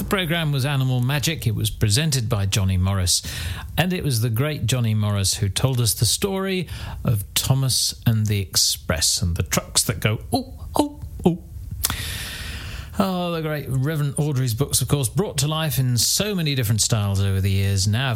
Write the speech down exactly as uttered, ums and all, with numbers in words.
programme was Animal Magic. It was presented by Johnny Morris. And it was the great Johnny Morris who told us the story of Thomas and the Express and the trucks that go, oh, oh, oh. Oh, the great Reverend Audrey's books, of course, brought to life in so many different styles over the years, now